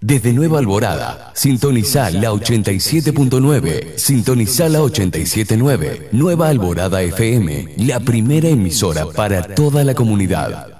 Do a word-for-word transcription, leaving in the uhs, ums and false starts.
Desde Nueva Alborada, sintonizá la ochenta y siete punto nueve, sintonizá la ochenta y siete punto nueve, Nueva Alborada F M, la primera emisora para toda la comunidad.